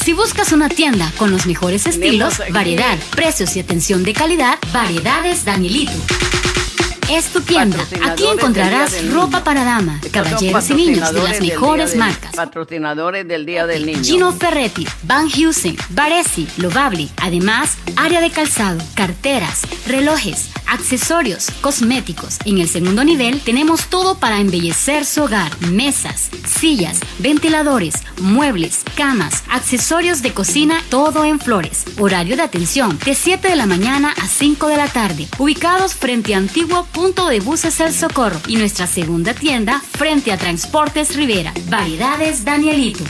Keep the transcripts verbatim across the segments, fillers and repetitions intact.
Si buscas una tienda con los mejores estilos, variedad, precios y atención de calidad, Variedades Danielito. Es tu tienda. Aquí encontrarás ropa para dama, caballeros y niños de las mejores marcas. Patrocinadores del Día del Niño. Gino Ferretti, Van Heusen, Baresi, Lovabli. Además, área de calzado, carteras, relojes, accesorios, cosméticos. En el segundo nivel tenemos todo para embellecer su hogar. Mesas, sillas, ventiladores, muebles, camas, accesorios de cocina, todo en flores. Horario de atención de siete de la mañana a cinco de la tarde. Ubicados frente a Antiguo Punto de Buses El Socorro y nuestra segunda tienda frente a Transportes Rivera. Variedades Danielito.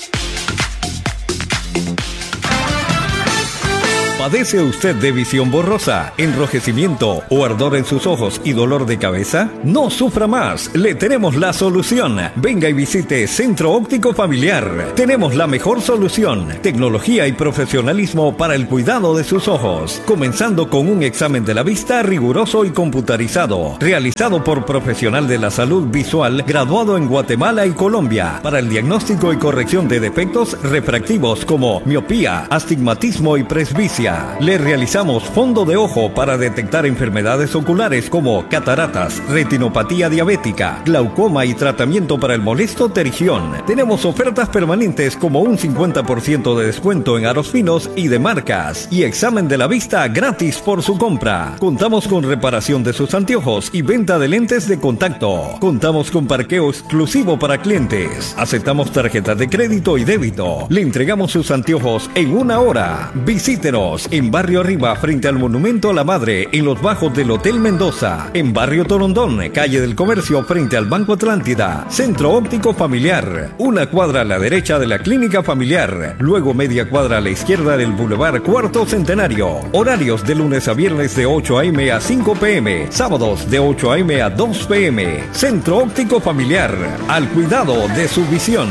¿Padece usted de visión borrosa, enrojecimiento o ardor en sus ojos y dolor de cabeza? No sufra más, le tenemos la solución. Venga y visite Centro Óptico Familiar. Tenemos la mejor solución, tecnología y profesionalismo para el cuidado de sus ojos, comenzando con un examen de la vista riguroso y computarizado, realizado por profesional de la salud visual graduado en Guatemala y Colombia, para el diagnóstico y corrección de defectos refractivos como miopía, astigmatismo y presbicia. Le realizamos fondo de ojo para detectar enfermedades oculares como cataratas, retinopatía diabética, glaucoma y tratamiento para el molesto terigión. Tenemos ofertas permanentes como un cincuenta por ciento de descuento en aros finos y de marcas y examen de la vista gratis por su compra. Contamos con reparación de sus anteojos y venta de lentes de contacto. Contamos con parqueo exclusivo para clientes. Aceptamos tarjetas de crédito y débito. Le entregamos sus anteojos en una hora. Visítenos en Barrio Arriba, frente al Monumento a la Madre, en los bajos del Hotel Mendoza. En Barrio Torondón, calle del Comercio, frente al Banco Atlántida. Centro Óptico Familiar, una cuadra a la derecha de la Clínica Familiar, luego media cuadra a la izquierda del Boulevard Cuarto Centenario. Horarios de lunes a viernes de ocho a eme a cinco pe eme, sábados de ocho a eme a dos pe eme. Centro Óptico Familiar, al cuidado de su visión.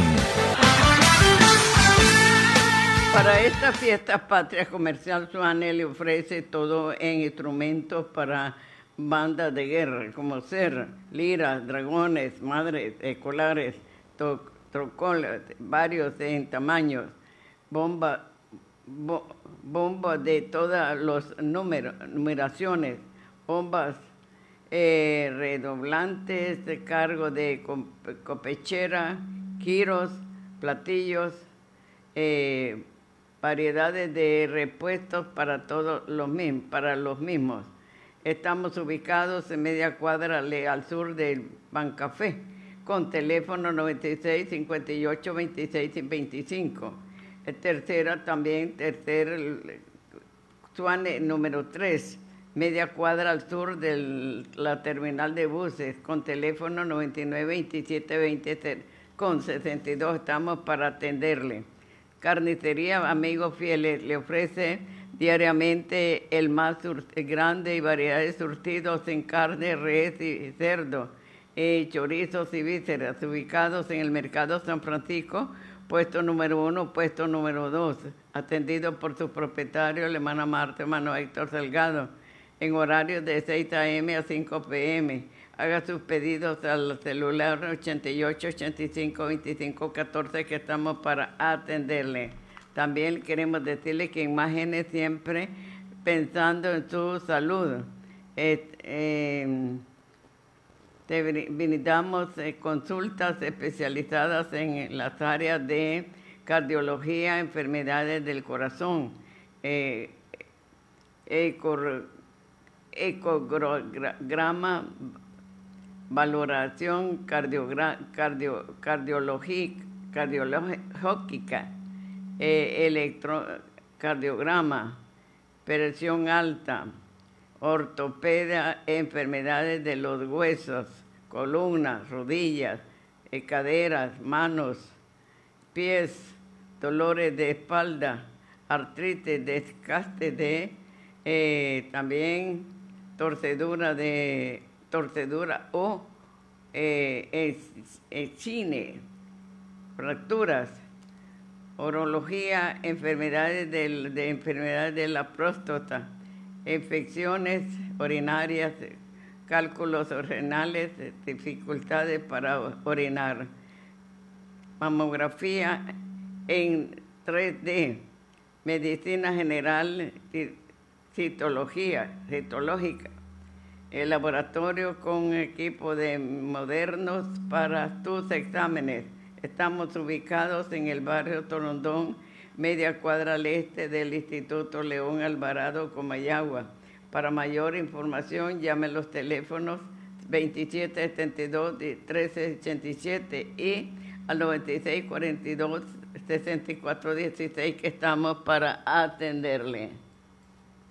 Para esta fiesta patria comercial, Suane le ofrece todo en instrumentos para bandas de guerra, como ser liras, dragones, madres, escolares, to, trocolas, varios en tamaños, bombas bo, bomba de todas las numeraciones, bombas eh, redoblantes de cargo de copechera, giros, platillos, eh, variedades de repuestos para todos los mismos, para los mismos. Estamos ubicados en media cuadra al sur del Bancafé, con teléfono noventa y seis, cincuenta y ocho, veintiséis y veinticinco. El tercera también, tercer, Suane número tres, media cuadra al sur de la terminal de buses, con teléfono noventa y nueve, veintisiete, veinte, con sesenta y dos. Estamos para atenderle. Carnicería Amigos Fieles le ofrece diariamente el más grande y variedad de surtidos en carne, res y cerdo, eh, chorizos y vísceras, ubicados en el Mercado San Francisco, puesto número uno, puesto número dos, atendido por su propietario, la hermana Marta, hermano Héctor Salgado, en horarios de seis a eme a cinco pe eme. Haga sus pedidos al celular ochenta y ocho, ochenta y cinco, veinticinco, catorce, que estamos para atenderle. También queremos decirle que Imágenes siempre pensando en su salud. Eh, eh, te brindamos eh, consultas especializadas en las áreas de cardiología, enfermedades del corazón, eh, ecograma, valoración cardiogra, cardio, cardiológica, cardiológica eh, electrocardiograma, presión alta, ortopedia, enfermedades de los huesos, columnas, rodillas, eh, caderas, manos, pies, dolores de espalda, artritis, desgaste de eh, también torcedura de torcedura o eh, cine, fracturas, urología, enfermedades de, de enfermedades de la próstata, infecciones urinarias, cálculos renales, dificultades para orinar, mamografía en tres D, medicina general y citología, citológica. El laboratorio con equipo de modernos para tus exámenes. Estamos ubicados en el barrio Torondón, media cuadra al este del Instituto León Alvarado, Comayagua. Para mayor información, llame los teléfonos veintisiete setenta y dos, trece ochenta y siete y al noventa y seis cuarenta y dos, sesenta y cuatro dieciséis que estamos para atenderle.